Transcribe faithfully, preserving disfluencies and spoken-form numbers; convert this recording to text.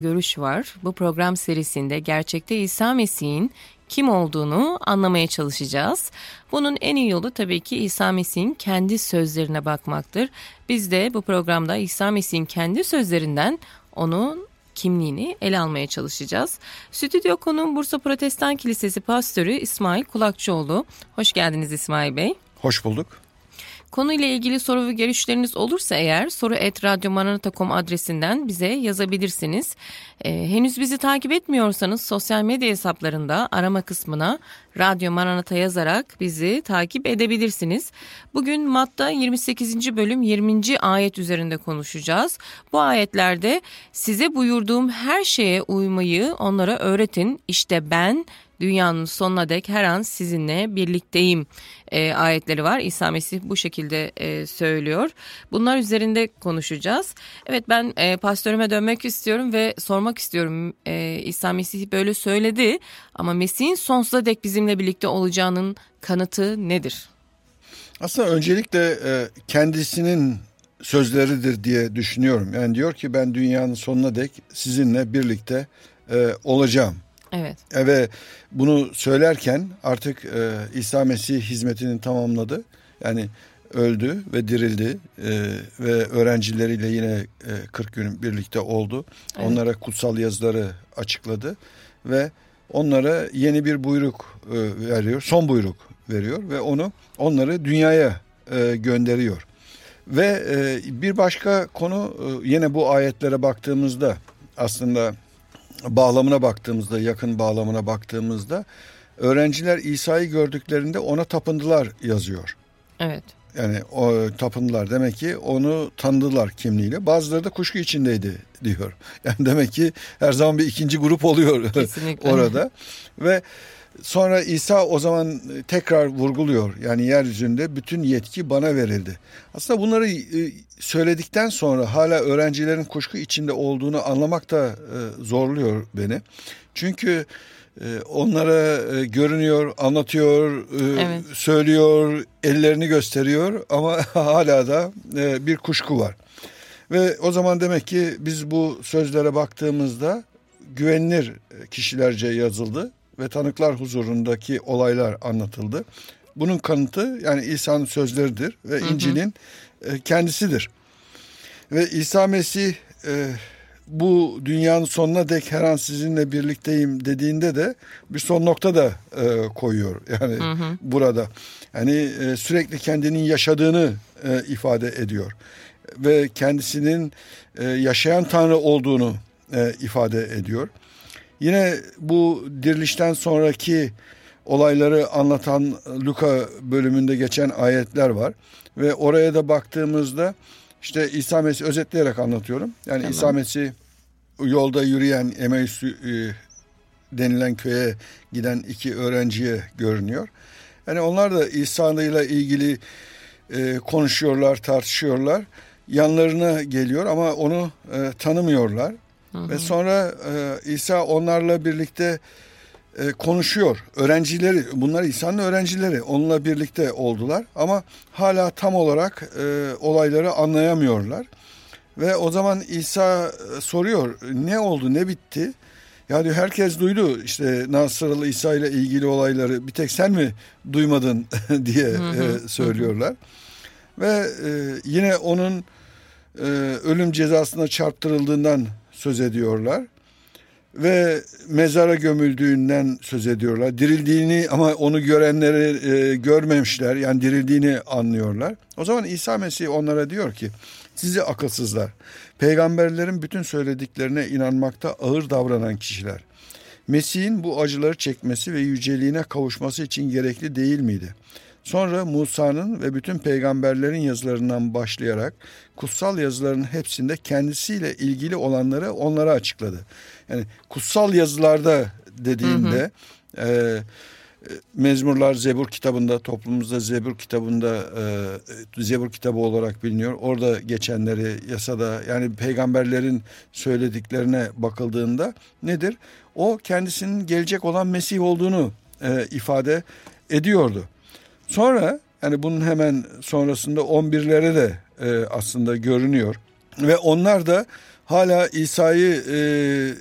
görüş var. Bu program serisinde gerçekte İsa Mesih'in kim olduğunu anlamaya çalışacağız. Bunun en iyi yolu tabii ki İsa Mesih'in kendi sözlerine bakmaktır. Biz de bu programda İsa Mesih'in kendi sözlerinden onun kimliğini ele almaya çalışacağız. Stüdyo konuğum Bursa Protestan Kilisesi Pastörü İsmail Kulakçıoğlu. Hoş geldiniz İsmail Bey. Hoş bulduk. Konuyla ilgili soru ve görüşleriniz olursa eğer soru et radyomaranata nokta com adresinden bize yazabilirsiniz. Ee, henüz bizi takip etmiyorsanız sosyal medya hesaplarında arama kısmına Radyo Maranata yazarak bizi takip edebilirsiniz. Bugün Matta yirmi sekizinci bölüm yirminci ayet üzerinde konuşacağız. Bu ayetlerde size buyurduğum her şeye uymayı onlara öğretin. İşte ben dünyanın sonuna dek her an sizinle birlikteyim e, ayetleri var. İsa Mesih bu şekilde e, söylüyor. Bunlar üzerinde konuşacağız. Evet, ben e, pastörüme dönmek istiyorum ve sormak istiyorum. E, İsa Mesih böyle söyledi ama Mesih'in sonsuza dek bizimle birlikte olacağının kanıtı nedir? Aslında öncelikle e, kendisinin sözleridir diye düşünüyorum. Yani diyor ki ben dünyanın sonuna dek sizinle birlikte e, olacağım. Evet. Ve bunu söylerken artık e, İsa Mesih hizmetini tamamladı. Yani öldü ve dirildi e, ve öğrencileriyle yine e, kırk gün birlikte oldu. Evet. Onlara kutsal yazıları açıkladı ve onlara yeni bir buyruk e, veriyor, son buyruk veriyor ve onu onları dünyaya e, gönderiyor. Ve e, bir başka konu e, yine bu ayetlere baktığımızda aslında bağlamına baktığımızda, yakın bağlamına baktığımızda öğrenciler İsa'yı gördüklerinde ona tapındılar yazıyor. Evet. Yani o tapındılar, demek ki onu tanıdılar kimliğiyle. Bazıları da kuşku içindeydi diyor. Yani demek ki her zaman bir ikinci grup oluyor orada. Ve sonra İsa o zaman tekrar vurguluyor. Yani yeryüzünde bütün yetki bana verildi. Aslında bunları söyledikten sonra hala öğrencilerin kuşku içinde olduğunu anlamak da zorluyor beni. Çünkü onlara görünüyor, anlatıyor, evet, söylüyor, ellerini gösteriyor ama hala da bir kuşku var. Ve o zaman demek ki biz bu sözlere baktığımızda güvenilir kişilerce yazıldı ve tanıklar huzurundaki olaylar anlatıldı. Bunun kanıtı yani İsa'nın sözleridir ve hı hı. İncil'in kendisidir. Ve İsa Mesih bu dünyanın sonuna dek her an sizinle birlikteyim dediğinde de bir son nokta da koyuyor. Yani hı hı. burada yani sürekli kendinin yaşadığını ifade ediyor ve kendisinin yaşayan Tanrı olduğunu ifade ediyor. Yine bu dirilişten sonraki olayları anlatan Luka bölümünde geçen ayetler var. Ve oraya da baktığımızda işte İsa Mesih, özetleyerek anlatıyorum. Yani tamam. İsa Mesih yolda yürüyen Emmaus e, denilen köye giden iki öğrenciye görünüyor. Yani onlar da İsa ile ilgili e, konuşuyorlar, tartışıyorlar. Yanlarına geliyor ama onu e, tanımıyorlar. Hı hı. Ve sonra e, İsa onlarla birlikte e, konuşuyor. Öğrencileri, bunlar İsa'nın öğrencileri. Onunla birlikte oldular ama hala tam olarak e, olayları anlayamıyorlar. Ve o zaman İsa soruyor, ne oldu, ne bitti? Ya diyor, herkes duydu işte Nasıralı İsa ile ilgili olayları, bir tek sen mi duymadın diye hı hı. E, söylüyorlar. Ve e, yine onun e, ölüm cezasına çarptırıldığından söz ediyorlar ve mezara gömüldüğünden söz ediyorlar. Dirildiğini ama onu görenleri e, görmemişler. Yani dirildiğini anlıyorlar. O zaman İsa Mesih onlara diyor ki, sizi akılsızlar, peygamberlerin bütün söylediklerine inanmakta ağır davranan kişiler. Mesih'in bu acıları çekmesi ve yüceliğine kavuşması için gerekli değil miydi? Sonra Musa'nın ve bütün peygamberlerin yazılarından başlayarak kutsal yazıların hepsinde kendisiyle ilgili olanları onlara açıkladı. Yani kutsal yazılarda dediğinde hı hı. E, Mezmurlar Zebur kitabında, toplumumuzda Zebur kitabında e, Zebur kitabı olarak biliniyor. Orada geçenleri, yasada, yani peygamberlerin söylediklerine bakıldığında nedir? O kendisinin gelecek olan Mesih olduğunu e, ifade ediyordu. Sonra yani bunun hemen sonrasında on birlere de e, aslında görünüyor ve onlar da hala İsa'yı e,